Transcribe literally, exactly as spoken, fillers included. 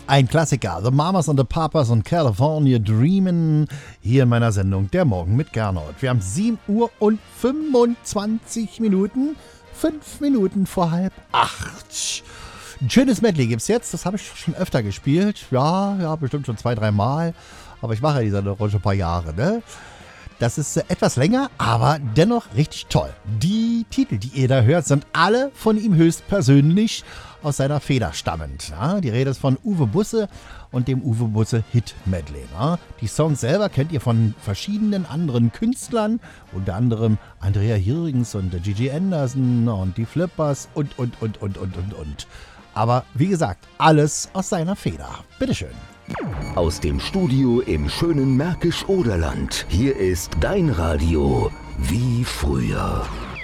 Ein Klassiker, The Mamas and the Papas und California Dreamin', hier in meiner Sendung Der Morgen mit Gernot. Wir haben sieben Uhr und fünfundzwanzig Minuten, fünf Minuten vor halb acht. Ein schönes Medley gibt's jetzt, das habe ich schon öfter gespielt. Ja, ja, bestimmt schon zwei, drei Mal. Aber ich mache ja diese Sendung schon ein paar Jahre, ne? Das ist äh, etwas länger, aber dennoch richtig toll. Die Titel, die ihr da hört, sind alle von ihm höchstpersönlich aus seiner Feder stammend. Ja, die Rede ist von Uwe Busse und dem Uwe Busse Hit Medley. Ja. Die Songs selber kennt ihr von verschiedenen anderen Künstlern, unter anderem Andrea Jürgens und Gigi Anderson und die Flippers und, und, und, und, und, und, und. Aber wie gesagt, alles aus seiner Feder. Bitteschön. Aus dem Studio im schönen Märkisch-Oderland. Hier ist dein Radio wie früher.